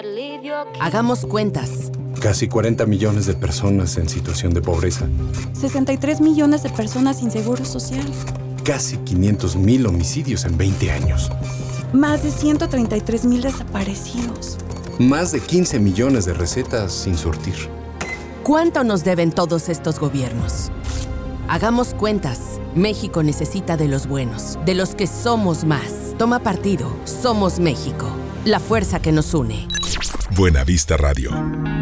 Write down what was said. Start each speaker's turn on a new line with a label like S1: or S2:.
S1: Hagamos cuentas.
S2: Casi 40 millones de personas en situación de pobreza.
S3: 63 millones de personas sin seguro social.
S2: Casi 500,000 homicidios en 20 años.
S3: Más de 133,000 desaparecidos.
S2: Más de 15 millones de recetas sin surtir.
S1: ¿Cuánto nos deben todos estos gobiernos? Hagamos cuentas. México necesita de los buenos, de los que somos más. Toma partido. Somos México. La fuerza que nos une.
S4: Buena Vista Radio.